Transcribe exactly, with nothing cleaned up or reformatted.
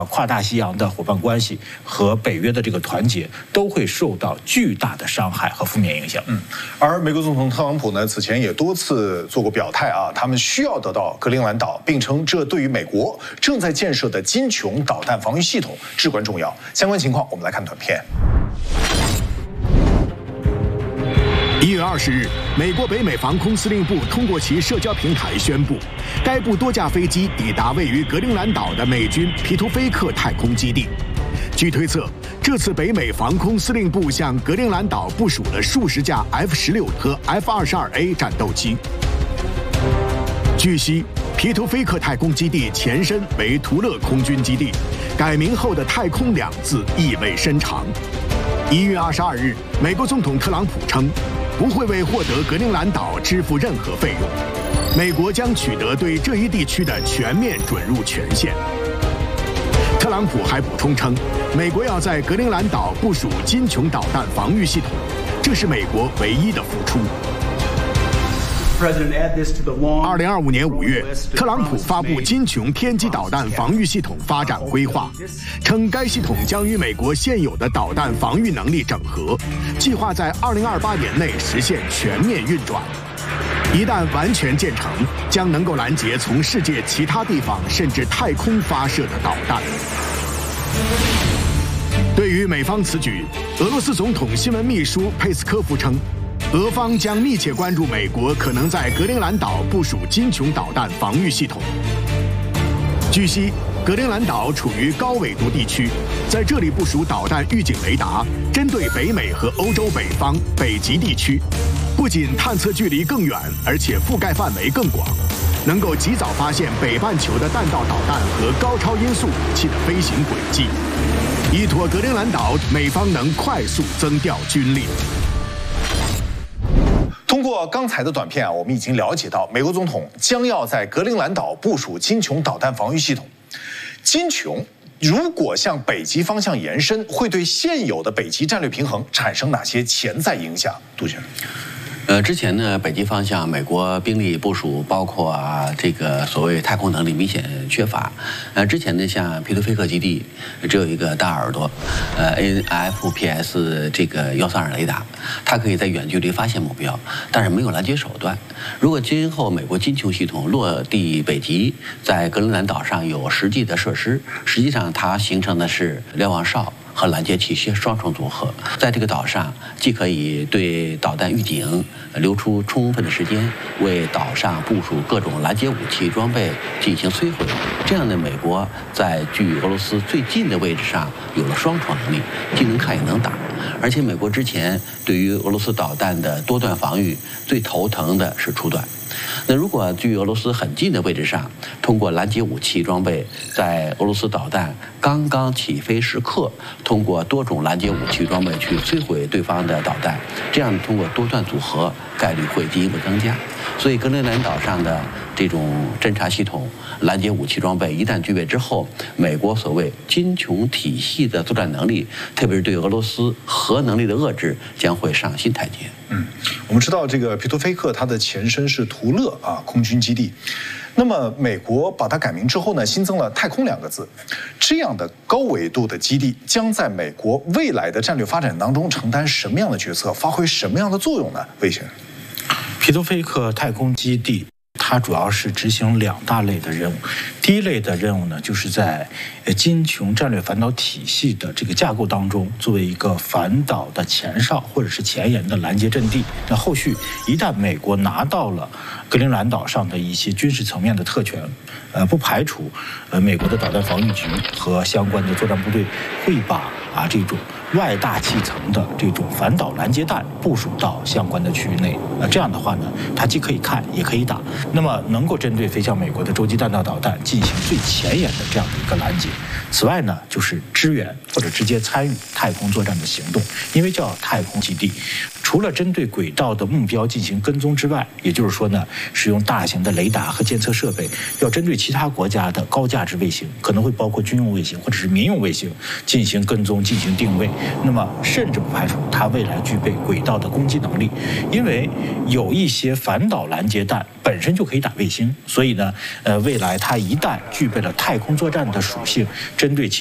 跨大西洋的伙伴关系和北约的这个团结都会受到巨大的伤害和负面影响。 嗯，而美国总统特朗普呢，此前也多次做过表态啊，他们需要得到格陵兰岛，并称这对于美国正在建设的金琼导弹防御系统至关重要。相关情况，我们来看短片。 一月二十日，美国北美防空司令部通过其社交平台宣布，该部多架飞机抵达位于格陵兰岛的美军皮图菲克太空基地。据推测，这次北美防空司令部向格陵兰岛部署了数十架 F 十六和 F 二十二 A 战斗机。据悉，皮图菲克太空基地前身为图勒空军基地，改名后的“太空”两字意味深长。一月二十二日，美国总统特朗普称，不会为获得格陵兰岛支付任何费用，美国将取得对这一地区的全面准入权限。特朗普还补充称，美国要在格陵兰岛部署金琼导弹防御系统，这是美国唯一的付出。二零二五年五月，特朗普发布金琼天基导弹防御系统发展规划，称该系统将与美国现有的导弹防御能力整合，计划在二零二八年内实现全面运转。一旦完全建成，将能够拦截从世界其他地方甚至太空发射的导弹。对于美方此举，俄罗斯总统新闻秘书佩斯科夫称，俄方将密切关注美国可能在格陵兰岛部署金琼导弹防御系统。据悉，格陵兰岛处于高纬度地区，在这里部署导弹预警雷达，针对北美和欧洲北方、北极地区，不仅探测距离更远，而且覆盖范围更广，能够及早发现北半球的弹道导弹和高超音速武器的飞行轨迹。依托格陵兰岛，美方能快速增调军力。 通过刚才的短片啊，我们已经了解到，美国总统将要在格陵兰岛部署金琼导弹防御系统。金琼如果向北极方向延伸，会对现有的北极战略平衡产生哪些潜在影响？杜先生。 呃，之前呢，北极方向美国兵力部署，包括啊这个所谓太空能力明显缺乏。呃，之前呢，像皮图菲克基地只有一个大耳朵，呃 ，N F P S 这个幺三二雷达，它可以在远距离发现目标，但是没有拦截手段。如果今后美国金琼系统落地北极，在格陵兰岛上有实际的设施，实际上它形成的是瞭望哨和拦截器双重组合，在这个岛上既可以对导弹预警留出充分的时间，为岛上部署各种拦截武器装备进行摧毁。这样的美国在距俄罗斯最近的位置上有了双重能力，既能看也能打。而且美国之前对于俄罗斯导弹的多段防御最头疼的是初段。那如果距俄罗斯很近的位置上，通过拦截武器装备，在俄罗斯导弹刚刚起飞时刻，通过多种拦截武器装备去摧毁对方的导弹，这样通过多段组合，概率会进一步增加。所以格陵兰岛上的这种侦察系统、拦截武器装备一旦具备之后，美国所谓金琼体系的作战能力，特别是对俄罗斯核能力的遏制，将会上新台阶。 嗯，我们知道这个皮图菲克它的前身是图勒啊空军基地，那么美国把它改名之后呢，新增了太空两个字，这样的高纬度的基地将在美国未来的战略发展当中承担什么样的角色，发挥什么样的作用呢？魏先生， 皮图菲克太空基地它主要是执行两大类的任务。第一类的任务呢，就是在金琼战略反导体系的这个架构当中，作为一个反导的前哨或者是前沿的拦截阵地。那后续一旦美国拿到了格陵兰岛上的一些军事层面的特权，呃，不排除呃美国的导弹防御局和相关的作战部队会把啊这种外大气层的这种反导拦截弹部署到相关的区域内。那这样的话呢，它既可以看也可以打，那么能够针对飞向美国的洲际弹道导弹进行最前沿的这样的一个拦截。此外呢，就是支援或者直接参与太空作战的行动，因为叫太空基地，除了针对轨道的目标进行跟踪之外，也就是说呢，使用大型的雷达和监测设备，要针对其他国家的高价值卫星，可能会包括军用卫星或者是民用卫星进行跟踪、进行定位。那么甚至不排除它未来具备轨道的攻击能力，因为有一些反导拦截弹本身就可以打卫星，所以呢，呃，未来它一旦具备了太空作战的属性，针对其